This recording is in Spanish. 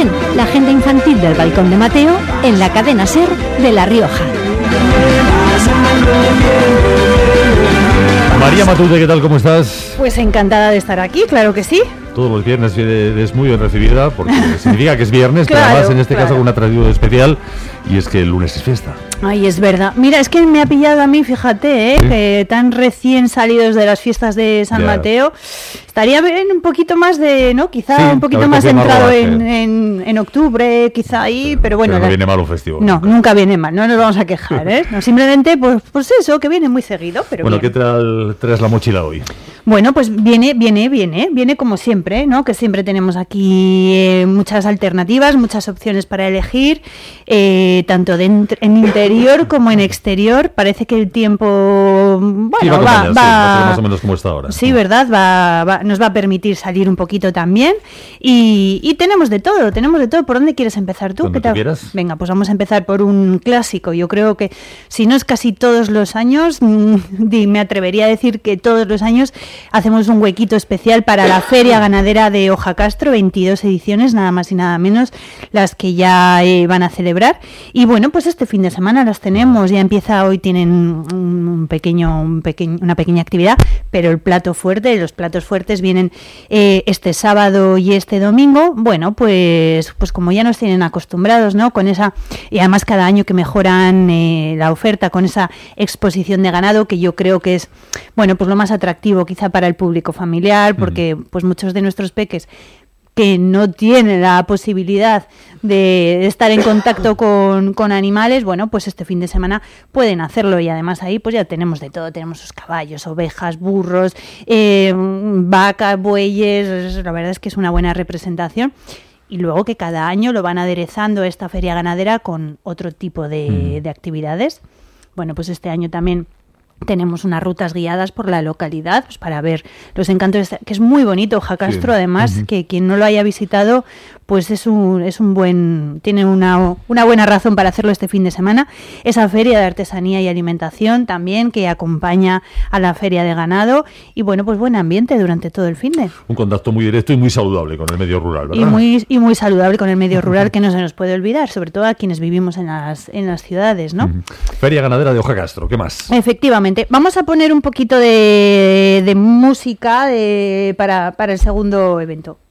también la agenda infantil del Balcón de Mateo en la cadena SER de La Rioja. María Matute, ¿qué tal? ¿Cómo estás? Pues encantada de estar aquí, claro que sí. Todos los viernes es muy bien recibida porque significa que es viernes, Claro, pero además en este claro. caso con un atractivo especial, y es que el lunes es fiesta. Ay, es verdad. Mira, es que me ha pillado a mí, fíjate, ¿Sí? que tan recién salidos de las fiestas de San Ya. Mateo, estaría bien un poquito más de, ¿no? Quizá Sí, un poquito haber más cogido más centrado rodaje. en octubre, quizá ahí, pero bueno. Pero no viene mal un festivo. No, nunca viene mal, no nos vamos a quejar, ¿eh? No, simplemente, pues eso, que viene muy seguido, pero Bueno, bien. ¿qué tal traes la mochila hoy? Bueno, pues viene como siempre, ¿no? Que siempre tenemos aquí muchas alternativas, muchas opciones para elegir, tanto en interior como en exterior. Parece que el tiempo, bueno, Sí, va a ser va más o menos como está ahora. Sí, ¿verdad? Nos va a permitir salir un poquito también. Y tenemos de todo. ¿Por dónde quieres empezar tú? Donde ¿Qué tal? tú quieras. Venga, pues vamos a empezar por un clásico. Yo creo que, si no es casi todos los años, me atrevería a decir que todos los años hacemos un huequito especial para la Feria Ganadera de Ojacastro, 22 ediciones, nada más y nada menos, las que ya van a celebrar. Y bueno, pues este fin de semana las tenemos. Ya empieza, hoy tienen una pequeña actividad, pero los platos fuertes vienen este sábado y este domingo. Bueno, pues como ya nos tienen acostumbrados, ¿no? Con esa, y además cada año que mejoran la oferta con esa exposición de ganado, que yo creo que es, bueno, pues lo más atractivo quizá para el público familiar, porque pues muchos de nuestros peques que no tienen la posibilidad de estar en contacto con animales, bueno, pues este fin de semana pueden hacerlo, y además ahí pues ya tenemos de todo, tenemos sus caballos, ovejas, burros, vacas, bueyes. La verdad es que es una buena representación. Y luego que cada año lo van aderezando esta feria ganadera con otro tipo de actividades. Bueno, pues este año también tenemos unas rutas guiadas por la localidad, pues para ver los encantos, que es muy bonito Ojacastro, Sí. además, que quien no lo haya visitado, pues tiene una buena razón para hacerlo este fin de semana. Esa feria de artesanía y alimentación también, que acompaña a la feria de ganado, y bueno, pues buen ambiente durante todo el fin de. Un contacto muy directo y muy saludable con el medio rural, ¿verdad? Y muy saludable con el medio rural, que no se nos puede olvidar, sobre todo a quienes vivimos en las ciudades, ¿no? Feria Ganadera de Ojacastro, ¿qué más? Efectivamente. Vamos a poner un poquito de música para el segundo evento.